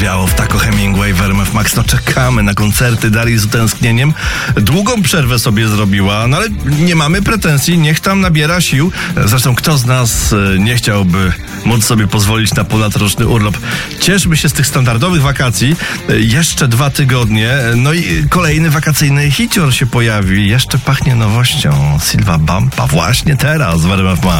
zawiało w Taco Hemingway w RMF Max. No czekamy na koncerty Darii z utęsknieniem. Długą przerwę sobie zrobiła, no ale nie mamy pretensji, niech tam nabiera sił. Zresztą kto z nas nie chciałby móc sobie pozwolić na ponadroczny urlop. Cieszmy się z tych standardowych wakacji. Jeszcze 2 tygodnie, no i kolejny wakacyjny hicior się pojawi. Jeszcze pachnie nowością. Silva Bumpa właśnie teraz w RMF Max.